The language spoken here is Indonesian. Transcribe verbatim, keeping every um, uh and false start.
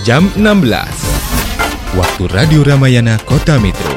jam enam belas. Waktu Radio Ramayana Kota Metro.